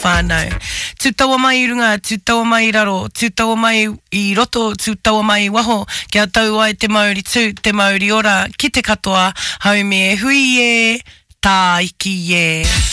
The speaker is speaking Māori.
whānau. Tūtawa mai I runga, tūtawa mai I raro, tūtawa mai I roto, tūtawa mai I waho, kia tau ai te Māori tū, te Māori ora, ki te katoa, haumi e hui e, tā iki e.